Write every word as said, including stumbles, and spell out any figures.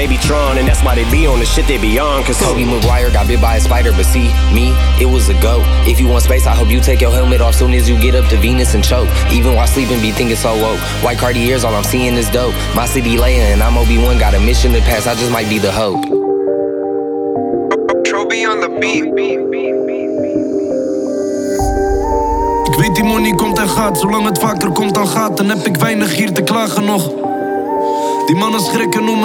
they be Tron, and that's why they be on the shit they be on. Cause Tobey Maguire got bit by a spider, but see, me, it was a go. If you want space, I hope you take your helmet off soon as you get up to Venus and choke. Even while sleeping, be thinking so woke. White Cartiers, all I'm seeing is dope. My city Leia and I'm Obi-Wan, got a mission to pass, I just might be the hope. Trophy on the beat. Ik weet die money komt en gaat, zolang het vaker komt dan gaat, dan heb ik weinig hier te klagen nog. Die mannen schrikken om